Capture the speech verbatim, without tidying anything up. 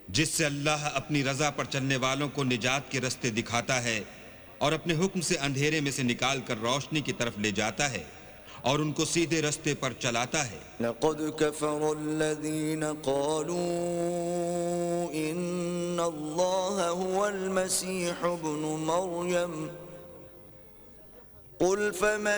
जिससे अल्लाह अपनी रजा पर चलने वालों को निजात के रास्ते दिखाता है और अपने हुक्म से अंधेरे में से निकाल कर रोशनी की तरफ ले जाता है और उनको सीधे रास्ते पर चलाता है। लक़द कफ़रल्लज़ीन क़ालू इन्नल्लाह हुवल मसीह इब्नु मरियम क़ुल फमन